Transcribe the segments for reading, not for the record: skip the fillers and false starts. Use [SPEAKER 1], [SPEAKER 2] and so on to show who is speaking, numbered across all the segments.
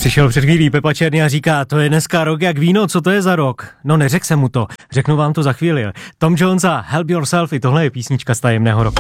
[SPEAKER 1] Přišel před chvílí Pepa Černý a říká, to je dneska rok jak víno, co to je za rok? No neřekl jsem mu to, řeknu vám to za chvíli. Tom Jones a Help Yourself, i tohle je písnička z tajemného roku.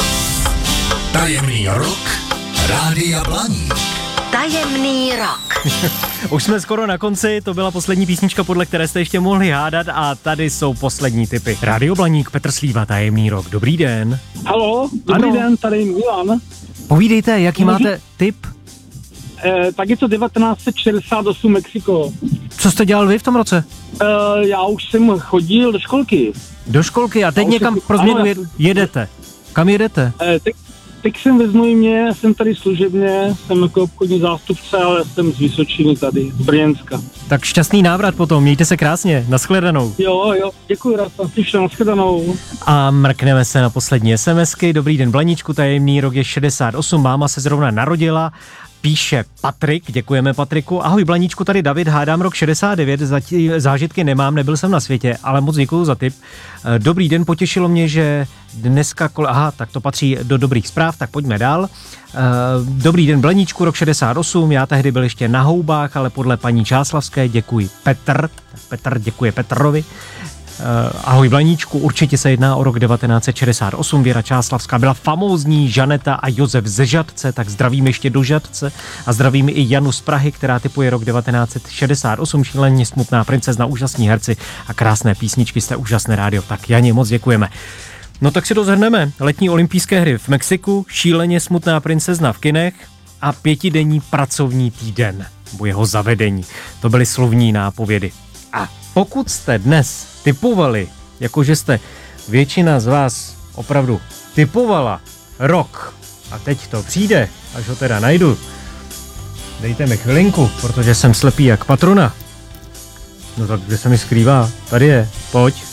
[SPEAKER 2] Tajemný rok Rádia Blaník.
[SPEAKER 3] Tajemný rok.
[SPEAKER 1] Už jsme skoro na konci, to byla poslední písnička, podle které jste ještě mohli hádat a tady jsou poslední tipy. Rádio Blaník, Petr Slíva, Tajemný rok. Dobrý den.
[SPEAKER 4] Haló, dobrý den, tady Milan.
[SPEAKER 1] Povídejte, jaký máte tip?
[SPEAKER 4] Tak je to 1968 Mexiko.
[SPEAKER 1] Co jste dělal vy v tom roce?
[SPEAKER 4] Já už jsem chodil do školky.
[SPEAKER 1] Do školky a teď někam pro změnu jedete. Kam jedete?
[SPEAKER 4] Teď jsem ve Znojmě, jsem tady služebně, jsem jako obchodní zástupce, ale jsem z Vysočiny tady, z Brněnska.
[SPEAKER 1] Tak šťastný návrat potom, mějte se krásně, nashledanou.
[SPEAKER 4] Jo, děkuji, rád jsem slyšel, nashledanou.
[SPEAKER 1] A mrkneme se na poslední SMSky. Dobrý den, Blaníčku, tajemný rok je 68, máma se zrovna narodila. Píše Patrik, děkujeme Patriku. Ahoj Blaníčku, tady David, hádám rok 69, zážitky nemám, nebyl jsem na světě, ale moc děkuju za tip. Dobrý den, potěšilo mě, že dneska, tak to patří do dobrých zpráv, tak pojďme dál. Dobrý den Blaníčku, rok 68, já tehdy byl ještě na houbách, ale podle paní Čáslavské děkuji Petr děkuje Petrovi. Ahoj Blaníčku, určitě se jedná o rok 1968, Věra Čáslavská byla famózní, Žaneta a Josef ze Žadce, tak zdravím ještě do Žadce a zdravím i Janu z Prahy, která typuje rok 1968, šíleně smutná princezna, úžasní herci a krásné písničky, jste úžasné rádio, tak Janě moc děkujeme. No tak si to shrneme, letní olympijské hry v Mexiku, šíleně smutná princezna v kinech a 5denní pracovní týden, nebo jeho zavedení, to byly slovní nápovědy. A pokud jste dnes tipovali, jakože jste většina z vás opravdu tipovala rok a teď to přijde, až ho teda najdu, dejte mi chvilinku, protože jsem slepý jak patrona. No tak kde se mi skrývá? Tady je, pojď.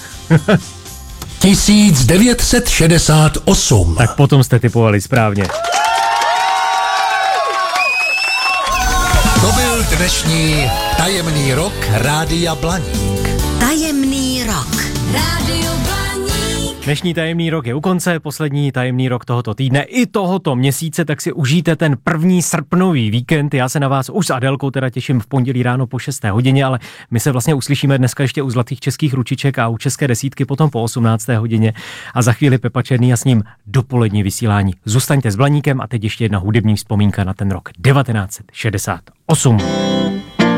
[SPEAKER 2] 1968.
[SPEAKER 1] Tak potom jste tipovali správně.
[SPEAKER 2] To byl dnešní tajemný rok Rádia Blaník.
[SPEAKER 3] Tajemný rok. Rádio Blaník.
[SPEAKER 1] Dnešní tajemný rok je u konce, poslední tajemný rok tohoto týdne i tohoto měsíce, tak si užijte ten první srpnový víkend. Já se na vás už s Adélkou teda těším v pondělí ráno po 6. hodině, ale my se vlastně uslyšíme dneska ještě u Zlatých českých ručiček a u České desítky potom po 18. hodině a za chvíli Pepa Černý a s ním dopolední vysílání. Zůstaňte s Blaníkem a teď ještě jedna hudební vzpomínka na ten rok 1968.